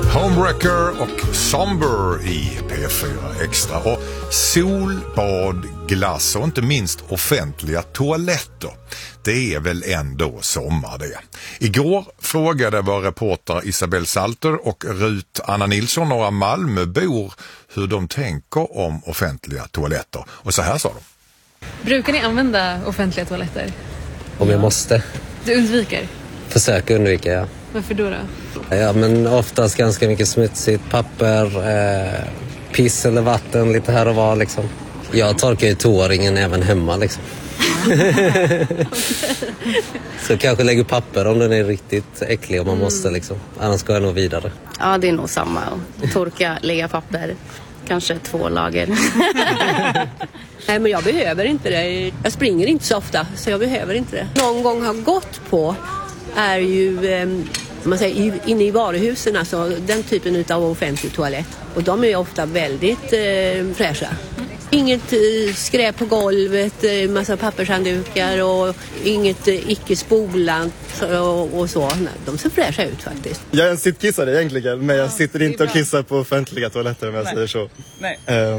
Homewrecker och Somber i P4 Extra. Och sol, bad, glass och inte minst offentliga toaletter. Det är väl ändå sommar det. Igår frågade vår reporter Isabel Salter och Rut Anna Nilsson, några Malmöbor, hur de tänker om offentliga toaletter. Och så här sa de. Brukar ni använda offentliga toaletter? Om jag måste. Du undviker? Försöker undvika, ja. Varför då? Ja, men oftast ganska mycket smutsigt papper, piss eller vatten lite här och var liksom. Jag torkar ju toaringen även hemma liksom. Så kanske lägger papper om den är riktigt äcklig om man måste liksom. Annars går jag nog vidare. Ja, det är nog samma. Torka, lägga papper. Kanske 2 lager. Nej, men jag behöver inte det. Jag springer inte så ofta, så jag behöver inte det. Någon gång har gått på är ju man säger, inne i varuhusen, alltså den typen av offentlig toalett. Och de är ofta väldigt fräscha. Inget skräp på golvet, massa pappershanddukar och inget icke-spolant och så. Nej, de ser fräscha ut faktiskt. Jag är en sittkissare egentligen, men jag sitter inte och kissar på offentliga toaletter om jag säger så. Nej.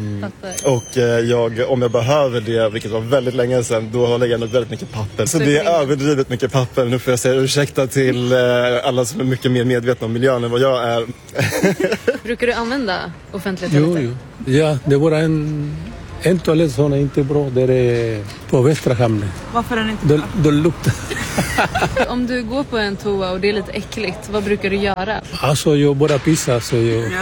Och om jag behöver det, vilket var väldigt länge sedan, då lägger jag nog väldigt mycket papper. Så det är överdrivet mycket papper. Nu får jag säga ursäkta till alla som är mycket mer medvetna om miljön än vad jag är. Brukar du använda offentliga toaletter? Jo. Ja, det var en toalett som är inte bra, där är på Västra Hamnen. Varför är den inte bra? Det luktar. Om du går på en toa och det är lite äckligt, vad brukar du göra? Alltså jag bara pissar så jag...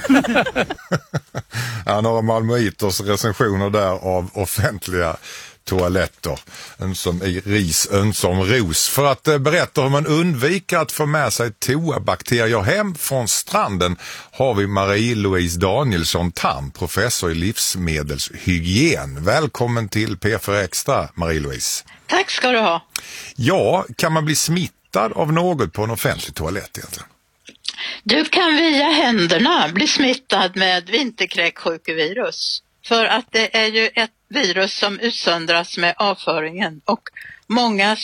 Ja, några malmöiters recensioner där av offentliga toaletter. Ömsom i ris, ömsom ros. För att berätta hur man undviker att få med sig toabakterier hem från stranden har vi Marie-Louise Danielsson Tam, professor i livsmedelshygien. Välkommen till P4 Extra, Marie-Louise. Tack ska du ha. Ja, kan man bli smittad av något på en offentlig toalett egentligen? Du kan via händerna bli smittad med vinterkräksjukevirus. För att det är ju ett virus som utsöndras med avföringen och många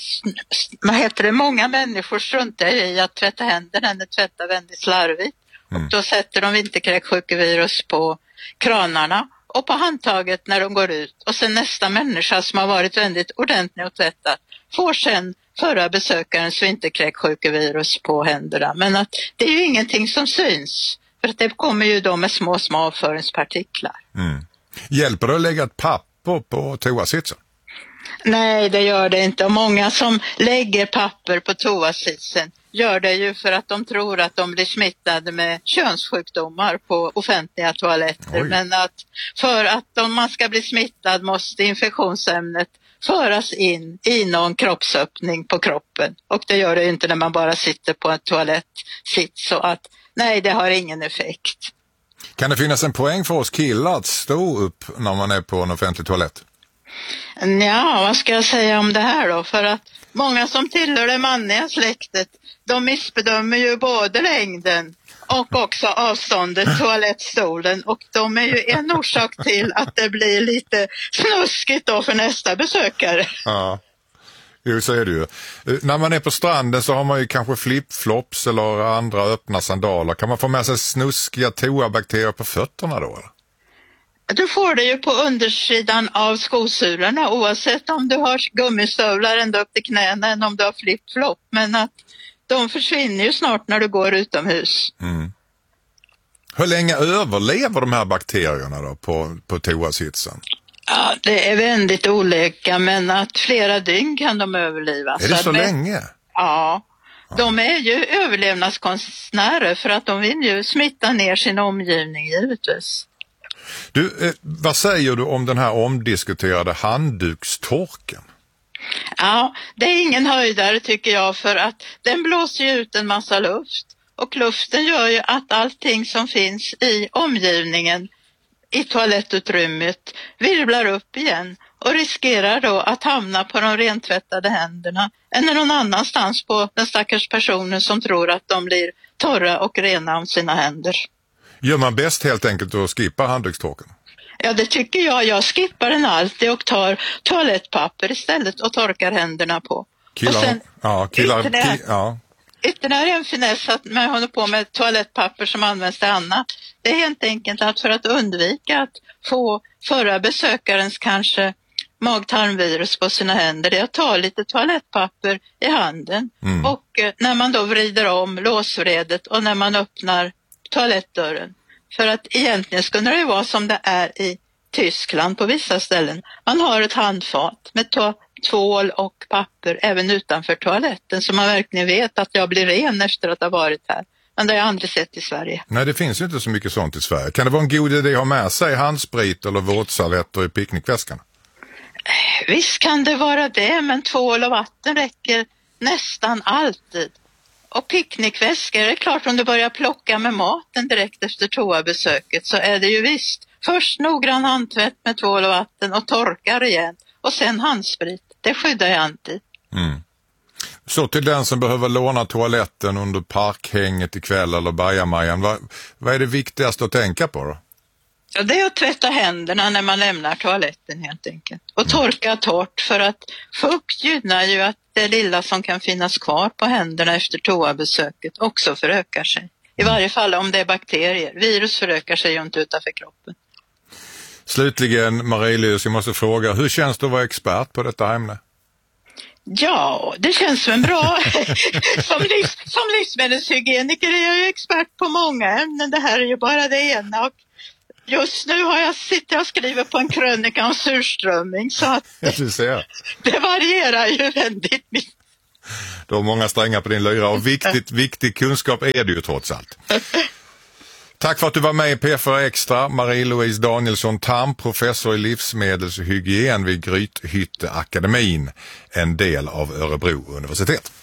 människor struntar i att tvätta händerna eller tvätta väldigt slarvigt. Och då sätter de vinterkräksjukevirus på kranarna och på handtaget när de går ut. Och sen nästa människa som har varit väldigt ordentlig och tvättat får sen förra besökarens vinterkräksjukevirus på händerna. Men att det är ju ingenting som syns. För att det kommer ju då med små avföringspartiklar. Hjälper det att lägga ett papper på toasitsen? Nej, det gör det inte. Och många som lägger papper på toasitsen gör det ju för att de tror att de blir smittade med könssjukdomar på offentliga toaletter. Men att för att om man ska bli smittad måste infektionsämnet föras in i någon kroppsöppning på kroppen. Och det gör det inte när man bara sitter på en toalettsits. Så att nej, det har ingen effekt. Kan det finnas en poäng för oss killar att stå upp när man är på en offentlig toalett? Ja, vad ska jag säga om det här då? För att många som tillhör det manliga släktet, de missbedömer ju både längden och också avståndet toalettstolen. Och de är ju en orsak till att det blir lite snuskigt då för nästa besökare. Ja. Jo, så är det ju. När man är på stranden så har man ju kanske flip-flops eller andra öppna sandaler. Kan man få med sig snuskiga toabakterier på fötterna då? Eller? Du får det ju på undersidan av skosulorna oavsett om du har gummistövlar ända upp till knäna än om du har flip-flop. Men att de försvinner ju snart när du går utomhus. Hur länge överlever de här bakterierna då på toasitsen? Ja, det är väldigt olika, men att flera dygn kan de överleva. Är det så länge? Ja, de är ju överlevnadskonstnärer för att de vill ju smitta ner sin omgivning givetvis. Du, vad säger du om den här omdiskuterade handdukstorken? Ja, det är ingen höjdare tycker jag, för att den blåser ju ut en massa luft. Och luften gör ju att allting som finns i omgivningen i toalettutrymmet virvlar upp igen och riskerar då att hamna på de rentvättade händerna eller någon annanstans på den stackars personen som tror att de blir torra och rena om sina händer. Gör man bäst helt enkelt att skippa handdukstorken? Ja, det tycker jag. Jag skippar den alltid och tar toalettpapper istället och torkar händerna på. Killar, och sen, ja. Ytterligare en finess att man håller på med toalettpapper som används till annat. Det är helt enkelt att för att undvika att få förra besökarens kanske mag-tarmvirus på sina händer, det är att ta lite toalettpapper i handen. Och när man då vrider om låsvredet och när man öppnar toalettdörren. För att egentligen skulle det vara som det är i Tyskland på vissa ställen. Man har ett handfat med tvål och papper även utanför toaletten, så man verkligen vet att jag blir ren efter att ha varit här. Men det har jag aldrig sett i Sverige. Nej, det finns ju inte så mycket sånt i Sverige. Kan det vara en god idé att ha med sig handsprit eller våtservetter i picknickväskan? Visst kan det vara det, men tvål och vatten räcker nästan alltid. Och picknickväskor, det är klart, om du börjar plocka med maten direkt efter toabesöket så är det ju visst. Först noggrann handtvätt med tvål och vatten och torka rejält. Och sen handsprit. Det skyddar jag alltid. Så till den som behöver låna toaletten under parkhänget ikväll eller bajamajan. Vad är det viktigaste att tänka på då? Ja, det är att tvätta händerna när man lämnar toaletten helt enkelt. Och torka torrt, för att fukt gynnar ju att det lilla som kan finnas kvar på händerna efter toabesöket också förökar sig. I varje fall om det är bakterier. Virus förökar sig ju inte utanför kroppen. Slutligen, Marie-Louise, jag måste fråga, hur känns det att vara expert på detta ämne? Ja, det känns väl bra. Som livsmedelshygieniker är jag ju expert på många ämnen. Det här är ju bara det ena. Och just nu sitter jag och skriver på en krönika om surströmming, så att det varierar ju väldigt mycket. Du har många strängar på din lyra och viktig kunskap är det ju trots allt. Tack för att du var med i P4 Extra, Marie-Louise Danielsson-Tam, professor i livsmedelshygien vid Grythytteakademin, en del av Örebro universitet.